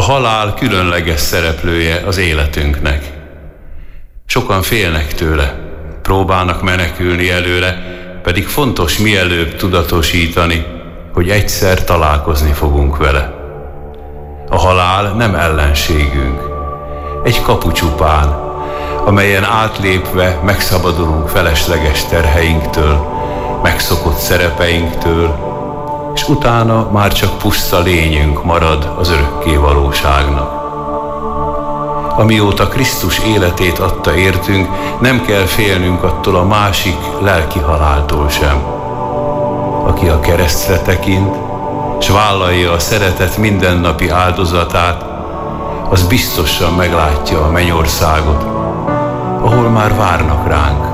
halál különleges szereplője az életünknek. Sokan félnek tőle, próbálnak menekülni előle, pedig fontos mielőbb tudatosítani, hogy egyszer találkozni fogunk vele. A halál nem ellenségünk, egy kapu csupán, amelyen átlépve megszabadulunk felesleges terheinktől, megszokott szerepeinktől, és utána már csak puszta lényünk marad az örökké valóságnak. Amióta Krisztus életét adta értünk, nem kell félnünk attól a másik lelki haláltól sem. Aki a keresztre tekint, s vállalja a szeretet mindennapi áldozatát, az biztosan meglátja a mennyországot, ahol már várnak ránk